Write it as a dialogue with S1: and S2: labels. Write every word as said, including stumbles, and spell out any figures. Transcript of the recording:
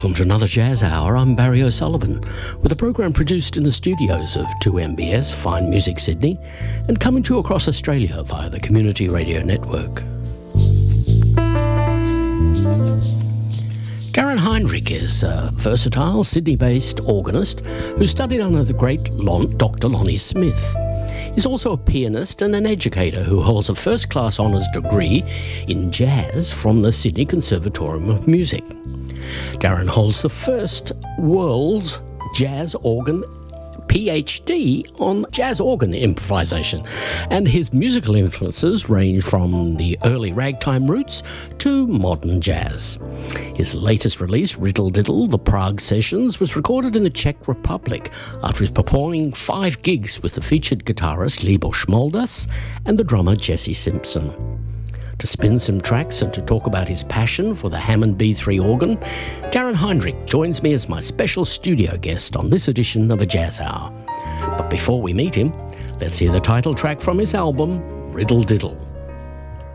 S1: Welcome to another Jazz Hour. I'm Barry O'Sullivan, with a program produced in the studios of two M B S, Fine Music Sydney, and coming to you across Australia via the Community Radio Network. Darren Heinrich is a versatile Sydney-based organist who studied under the great Lon- Doctor Lonnie Smith. He's also a pianist and an educator who holds a first-class honours degree in jazz from the Sydney Conservatorium of Music. Darren holds the first world's jazz organ PhD on jazz organ improvisation, and his musical influences range from the early ragtime roots to modern jazz. His latest release, Riddle Diddle, The Prague Sessions, was recorded in the Czech Republic after his performing five gigs with the featured guitarist Libor Schmoldas and the drummer Jesse Simpson. To spin some tracks and to talk about his passion for the Hammond B three organ, Darren Heinrich joins me as my special studio guest on this edition of A Jazz Hour. But before we meet him, let's hear the title track from his album, Riddle Diddle.